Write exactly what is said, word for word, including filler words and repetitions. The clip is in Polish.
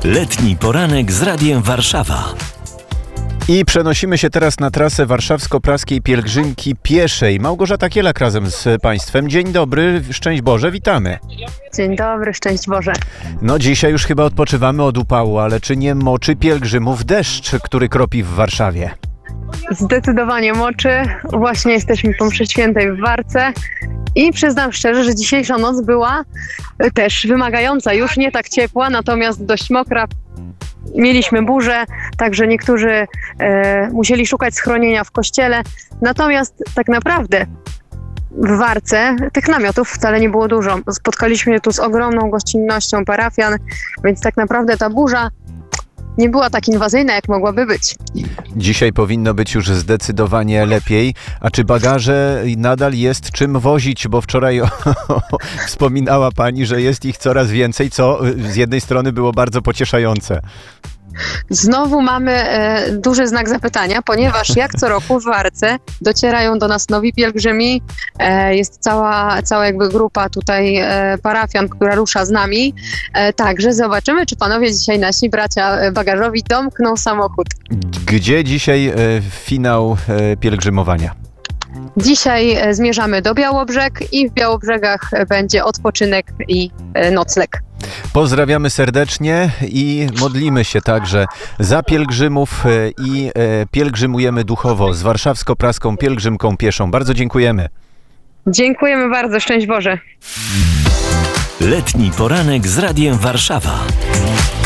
Letni poranek z Radiem Warszawa. I przenosimy się teraz na trasę warszawsko-praskiej pielgrzymki pieszej. Małgorzata Kielak razem z Państwem. Dzień dobry, szczęść Boże, witamy. Dzień dobry, szczęść Boże. No dzisiaj już chyba odpoczywamy od upału, ale czy nie moczy pielgrzymów deszcz, który kropi w Warszawie? Zdecydowanie moczy. Właśnie jesteśmy po mszy świętej w Warce i przyznam szczerze, że dzisiejsza noc była też wymagająca. Już nie tak ciepła, natomiast dość mokra. Mieliśmy burzę, także niektórzy e, musieli szukać schronienia w kościele. Natomiast tak naprawdę w Warce tych namiotów wcale nie było dużo. Spotkaliśmy się tu z ogromną gościnnością parafian, więc tak naprawdę ta burza nie była tak inwazyjna, jak mogłaby być. Dzisiaj powinno być już zdecydowanie lepiej. A czy bagaże nadal jest czym wozić? Bo wczoraj o, wspominała Pani, że jest ich coraz więcej, co z jednej strony było bardzo pocieszające. Znowu mamy e, duży znak zapytania, ponieważ jak co roku w Warce docierają do nas nowi pielgrzymi. E, jest cała, cała jakby grupa tutaj e, parafian, która rusza z nami. E, także zobaczymy, czy panowie dzisiaj nasi bracia bagażowi domkną samochód. Gdzie dzisiaj e, finał e, pielgrzymowania? Dzisiaj e, zmierzamy do Białobrzeg i w Białobrzegach będzie odpoczynek i e, nocleg. Pozdrawiamy serdecznie i modlimy się także za pielgrzymów i pielgrzymujemy duchowo z warszawsko-praską pielgrzymką pieszą. Bardzo dziękujemy. Dziękujemy bardzo, szczęść Boże. Letni poranek z Radiem Warszawa.